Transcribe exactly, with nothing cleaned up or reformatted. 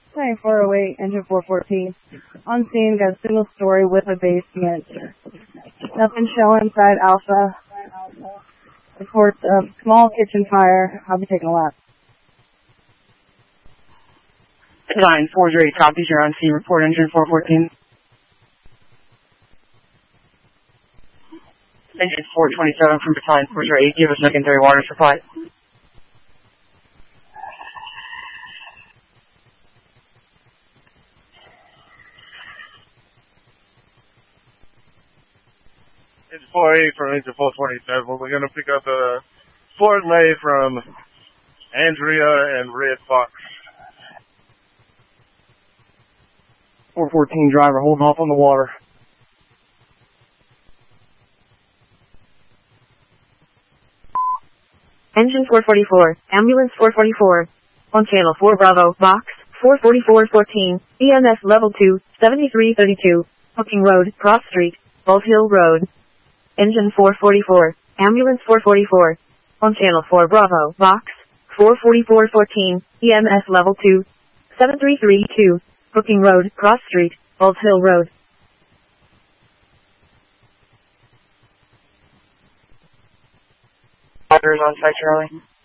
nine four oh eight, engine four fourteen. On scene, got a single story with a basement. Nothing showing inside Alpha. Reports of small kitchen fire. I'll be taking a lap. nine four oh eight, copies. You're on scene. Report engine four fourteen. Engine four twenty-seven from battalion four oh eight. Give us secondary water supply. It's four eight from engine four twenty-seven. We're going to pick up a Ford Lay from Andrea and Red Fox. four fourteen driver holding off on the water. Engine four forty-four, ambulance four forty-four. On channel four Bravo, box four forty-four fourteen, E M S level two, seventy-three thirty-two, Hooking Road, Cross Street, Bolt Hill Road. Engine four forty-four, ambulance four forty-four. On channel four Bravo, box four forty-four fourteen, E M S level two, seventy-three thirty-two, Hooking Road, Cross Street, Bolt Hill Road. Drivers on site, Charlie.